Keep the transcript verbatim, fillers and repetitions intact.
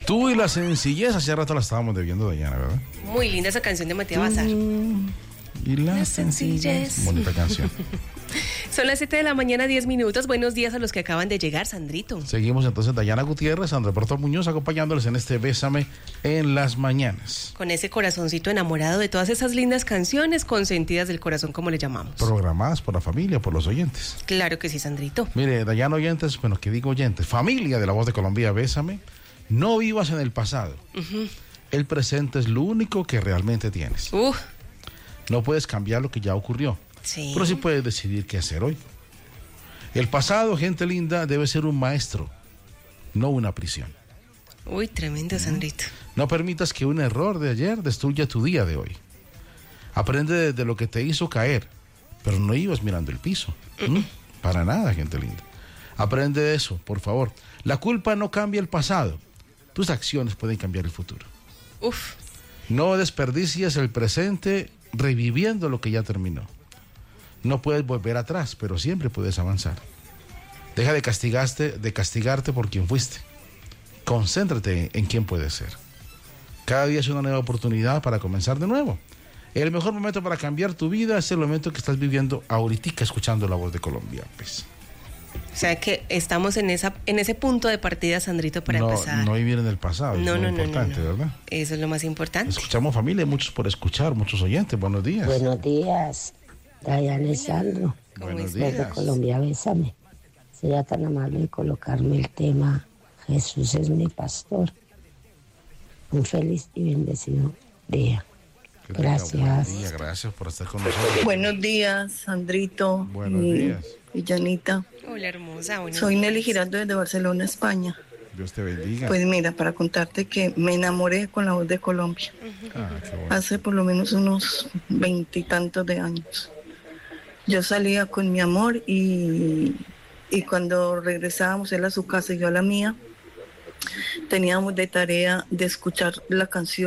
Tú y la sencillez, hace rato la estábamos debiendo, Dayana, ¿verdad? Muy linda esa canción de Matías Bazar. Y la, la sencillez. sencillez. Bonita canción. Son las siete de la mañana, diez minutos. Buenos días a los que acaban de llegar, Sandrito. Seguimos entonces, Dayana Gutiérrez, André Porto Muñoz, acompañándoles en este Bésame en las mañanas. Con ese corazoncito enamorado de todas esas lindas canciones consentidas del corazón, como le llamamos. Programadas por la familia, por los oyentes. Claro que sí, Sandrito. Mire, Dayana, oyentes, bueno, que digo oyentes, familia de La Voz de Colombia, Bésame, no vivas en el pasado. Uh-huh. El presente es lo único que realmente tienes. Uh. No puedes cambiar lo que ya ocurrió. Sí. Pero sí puedes decidir qué hacer hoy. El pasado, gente linda, debe ser un maestro, no una prisión. Uy, tremendo, Sandrito. No permitas que un error de ayer destruya tu día de hoy. Aprende de lo que te hizo caer, pero no ibas mirando el piso. ¿Mm? Para nada, gente linda. Aprende de eso, por favor. La culpa no cambia el pasado. Tus acciones pueden cambiar el futuro. Uf. No desperdicies el presente reviviendo lo que ya terminó. No puedes volver atrás, pero siempre puedes avanzar. Deja de castigarte, de castigarte por quien fuiste. Concéntrate en quién puedes ser. Cada día es una nueva oportunidad para comenzar de nuevo. El mejor momento para cambiar tu vida es el momento que estás viviendo ahorita, escuchando La Voz de Colombia. Pues. O sea que estamos en esa en ese punto de partida, Sandrito, para no, empezar. No vivir en el pasado, no, es no, muy no, importante, no, no. ¿verdad? Eso es lo más importante. Escuchamos familia, muchos por escuchar, muchos oyentes. Buenos días. Buenos días, Dayana y Sandro. Buenos días. Desde Colombia, Bésame. Sería tan amable de colocarme el tema Jesús es mi pastor. Un feliz y bendecido día. Que Gracias. Día. Gracias por estar con nosotros. Buenos días, Sandrito. Buenos y, días. Y Janita. Hola, hermosa. Soy días. Nelly Giraldo desde Barcelona, España. Dios te bendiga. Pues mira, para contarte que me enamoré con La Voz de Colombia. Uh-huh. Ah, qué bueno. Hace por lo menos unos veintitantos de años. Yo salía con mi amor y, y cuando regresábamos él a su casa y yo a la mía, teníamos de tarea de escuchar la canción.